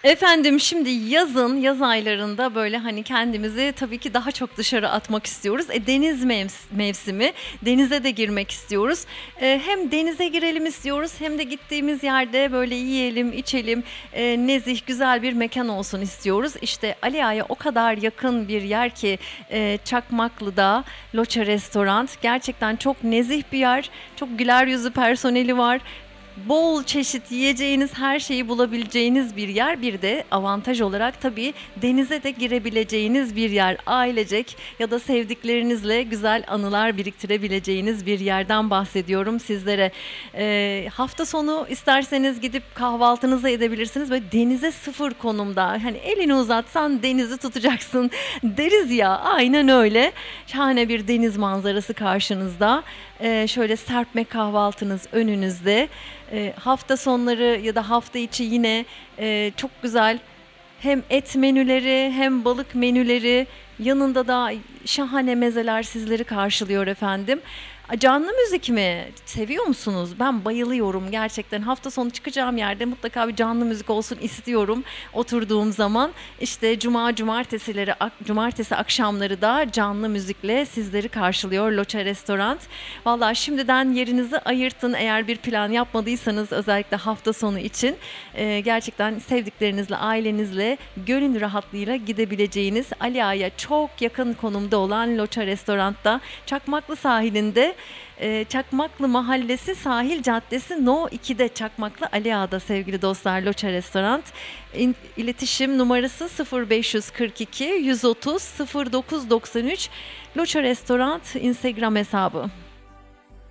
Efendim şimdi yaz aylarında böyle hani kendimizi tabii ki daha çok dışarı atmak istiyoruz. Deniz mevsimi, denize de girmek istiyoruz. Hem denize girelim istiyoruz hem de gittiğimiz yerde böyle yiyelim, içelim, nezih, güzel bir mekan olsun istiyoruz. İşte Ali Ağa'ya o kadar yakın bir yer ki Çakmaklı'da Loça Restoran. Gerçekten çok nezih bir yer, çok güler yüzlü personeli var. Bol çeşit yiyeceğiniz her şeyi bulabileceğiniz bir yer. Bir de avantaj olarak tabii denize de girebileceğiniz bir yer. Ailecek ya da sevdiklerinizle güzel anılar biriktirebileceğiniz bir yerden bahsediyorum sizlere. Hafta sonu isterseniz gidip kahvaltınızı edebilirsiniz. Böyle denize sıfır konumda. Hani elini uzatsan denizi tutacaksın deriz ya. Aynen öyle. Şahane bir deniz manzarası karşınızda. Şöyle serpme kahvaltınız önünüzde. Hafta sonları ya da hafta içi yine çok güzel hem et menüleri hem balık menüleri, yanında da şahane mezeler sizleri karşılıyor efendim. Canlı müzik mi? Seviyor musunuz? Ben bayılıyorum gerçekten. Hafta sonu çıkacağım yerde mutlaka bir canlı müzik olsun istiyorum. Oturduğum zaman işte cumartesi akşamları da canlı müzikle sizleri karşılıyor Loça Restoran. Valla şimdiden yerinizi ayırtın eğer bir plan yapmadıysanız, özellikle hafta sonu için. Gerçekten sevdiklerinizle, ailenizle gönül rahatlığıyla gidebileceğiniz Ali Ağa'ya çok yakın konumda olan Loça Restoran'da Çakmaklı sahilinde, Çakmaklı Mahallesi Sahil Caddesi No 2'de Çakmaklı Ali Ağa'da sevgili dostlar Loça Restoran. İletişim numarası 0542 130 0993 Loça Restoran Instagram hesabı.